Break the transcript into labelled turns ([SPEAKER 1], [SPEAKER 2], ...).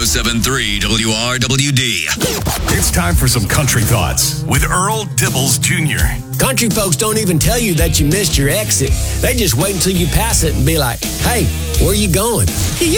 [SPEAKER 1] 107.3 WRWD.
[SPEAKER 2] It's time for some country thoughts with Earl Dibbles Jr.
[SPEAKER 3] Country folks don't even tell you that you missed your exit. They just wait until you pass it and be like, hey, where you going?